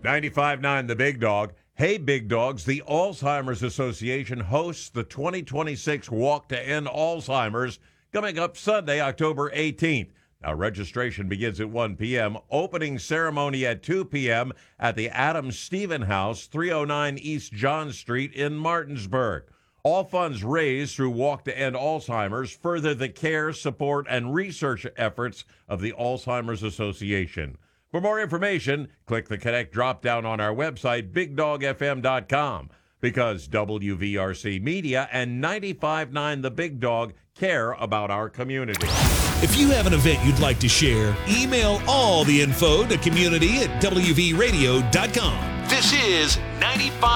95.9 The Big Dog. Hey, Big Dogs, the Alzheimer's Association hosts the 2026 Walk to End Alzheimer's coming up Sunday, October 18th. Now, registration begins at 1 p.m., opening ceremony at 2 p.m. at the Adam Stephen House, 309 East John Street in Martinsburg. All funds raised through Walk to End Alzheimer's further the care, support, and research efforts of the Alzheimer's Association. For more information, click the Connect drop-down on our website, BigDogFM.com, because WVRC Media and 95.9 The Big Dog care about our community. If you have an event you'd like to share, email all the info to community@WVRadio.com. This is 95.